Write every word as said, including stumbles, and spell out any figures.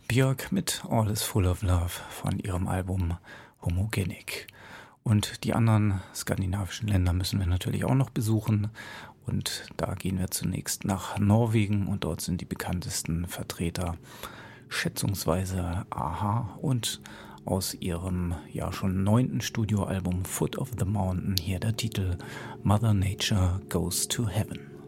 Björk mit All is Full of Love von ihrem Album Homogenic. Und die anderen skandinavischen Länder müssen wir natürlich auch noch besuchen. Und da gehen wir zunächst nach Norwegen und dort sind die bekanntesten Vertreter schätzungsweise a-ha und aus ihrem ja schon neunten Studioalbum Foot of the Mountain hier der Titel Mother Nature Goes to Heaven.